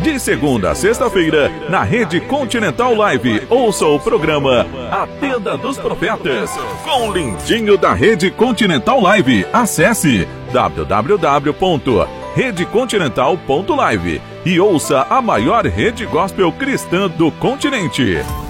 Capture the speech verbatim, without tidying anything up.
De segunda a sexta-feira, na Rede Continental Live, ouça o programa A Tenda dos Profetas, com o lindinho da Rede Continental Live. Acesse w w w ponto rede continental ponto live e ouça a maior rede gospel cristã do continente.